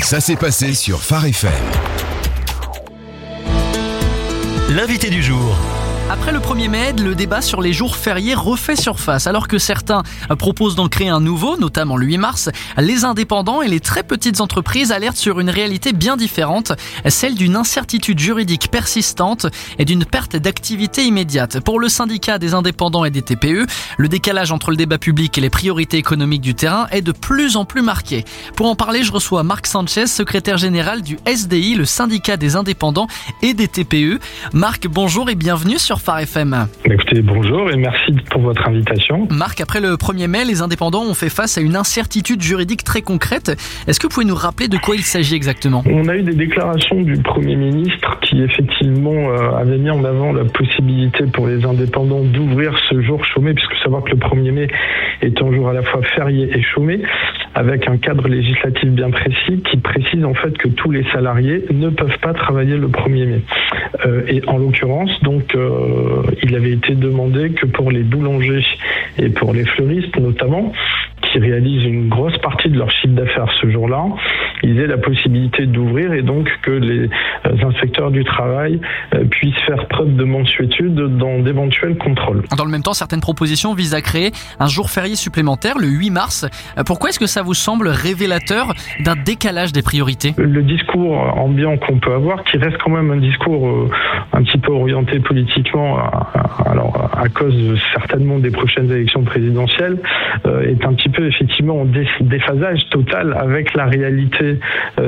Ça s'est passé sur Phare FM. L'invité du jour. Après le 1er mai, le débat sur les jours fériés refait surface. Alors que certains proposent d'en créer un nouveau, notamment le 8 mars, les indépendants et les très petites entreprises alertent sur une réalité bien différente, celle d'une incertitude juridique persistante et d'une perte d'activité immédiate. Pour le syndicat des indépendants et des TPE, le décalage entre le débat public et les priorités économiques du terrain est de plus en plus marqué. Pour en parler, je reçois Marc Sanchez, secrétaire général du SDI, le syndicat des indépendants et des TPE. Marc, bonjour et bienvenue sur Phare FM. Écoutez, bonjour et merci pour votre invitation. Marc, après le 1er mai, les indépendants ont fait face à une incertitude juridique très concrète. Est-ce que vous pouvez nous rappeler de quoi il s'agit exactement ? On a eu des déclarations du Premier ministre qui effectivement avait mis en avant la possibilité pour les indépendants d'ouvrir ce jour chômé, puisque savoir que le 1er mai est un jour à la fois férié et chômé, avec un cadre législatif bien précis qui précise en fait que tous les salariés ne peuvent pas travailler le 1er mai. Et en l'occurrence, donc, il avait été demandé que pour les boulangers et pour les fleuristes notamment, qui réalisent une grosse partie de leur chiffre d'affaires ce jour-là, ils aient la possibilité d'ouvrir et donc que les inspecteurs du travail puissent faire preuve de mansuétude dans d'éventuels contrôles. Dans le même temps, certaines propositions visent à créer un jour férié supplémentaire, le 8 mars. Pourquoi est-ce que ça vous semble révélateur d'un décalage des priorités ? Le discours ambiant qu'on peut avoir, qui reste quand même un discours un petit peu orienté politiquement, alors à cause certainement des prochaines élections présidentielles, est un petit peu effectivement en déphasage total avec la réalité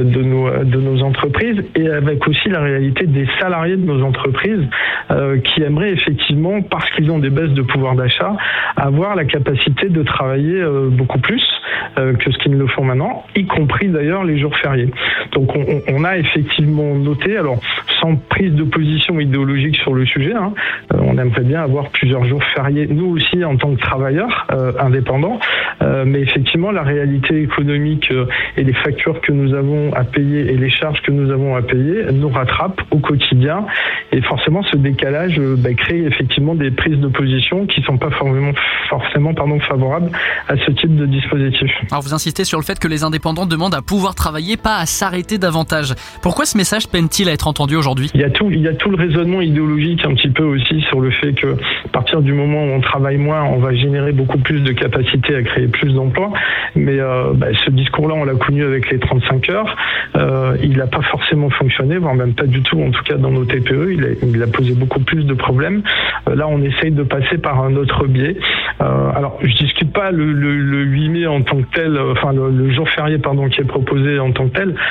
de nos entreprises et avec aussi la réalité des salariés de nos entreprises qui aimeraient effectivement, parce qu'ils ont des baisses de pouvoir d'achat, avoir la capacité de travailler beaucoup plus que ce qu'ils ne le font maintenant, y compris d'ailleurs les jours fériés. Donc on a effectivement noté, alors sans prise de position idéologique sur le sujet, on aimerait bien avoir plusieurs jours fériés, nous aussi en tant que travailleurs indépendants, mais effectivement la réalité économique et les factures que nous avons à payer et les charges que nous avons à payer nous rattrapent au quotidien, et forcément ce décalage crée effectivement des prises de position qui ne sont pas forcément favorables à ce type de dispositif. Alors vous insistez sur le fait que les indépendants demandent à pouvoir travailler, pas à s'arrêter davantage. Pourquoi ce message peine-t-il à être entendu aujourd'hui ? Il y a tout le raisonnement idéologique un petit peu aussi sur le fait que à partir du moment où on travaille moins, on va générer beaucoup plus de capacité à créer plus d'emplois. Mais ce discours-là, on l'a connu avec les 35 heures. Il n'a pas forcément fonctionné, voire même pas du tout, en tout cas dans nos TPE. Il a posé beaucoup plus de problèmes. Là, on essaye de passer par un autre biais. Alors, je discute pas le 8 mai en tant que tel, le jour férié qui est proposé en tant que tel.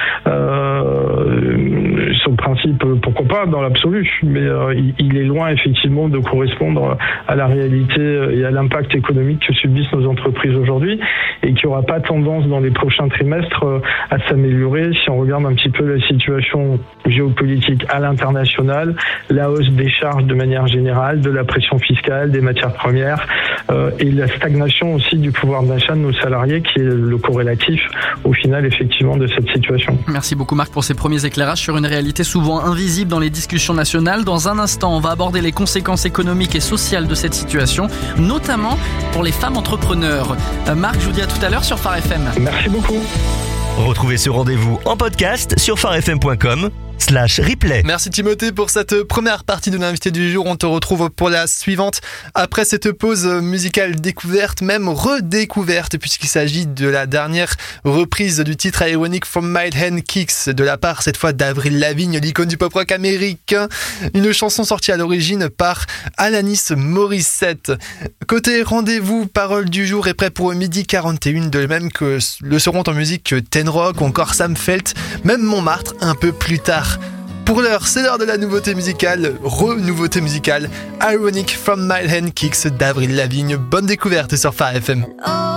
Sur le principe, pourquoi pas dans l'absolu, mais il est loin effectivement de correspondre à la réalité et à l'impact économique que subissent nos entreprises aujourd'hui, et qui n'aura pas tendance dans les prochains trimestres à s'améliorer si on regarde un petit peu la situation géopolitique à l'international, la hausse des charges de manière générale, de la pression fiscale, des matières premières, et la stagnation aussi du pouvoir d'achat de nos salariés, qui est le corrélatif au final effectivement de cette situation. Merci beaucoup Marc pour ces premiers éclairages sur une réalité souvent invisible dans les discussions nationales. Dans un instant, on va aborder les conséquences économiques et sociales de cette situation, notamment pour les femmes entrepreneurs. Marc, je vous dis à tout à l'heure sur Phare FM. Merci beaucoup. Retrouvez ce rendez-vous en podcast sur pharefm.com/replay. Merci Timothée pour cette première partie de l'invité du jour. On te retrouve pour la suivante après cette pause musicale découverte, même redécouverte, puisqu'il s'agit de la dernière reprise du titre Ironic from My Hand Kicks de la part cette fois d'Avril Lavigne, l'icône du pop rock américain. Une chanson sortie à l'origine par Alanis Morissette. Côté rendez-vous, parole du jour est prêt pour 12h41, de même que le seront en musique Ten Rock ou encore Sam Felt, même Montmartre un peu plus tard. Pour l'heure, c'est l'heure de la nouveauté musicale, renouveauté musicale, Ironic from My Hand Kicks d'Avril Lavigne. Bonne découverte sur Phare FM.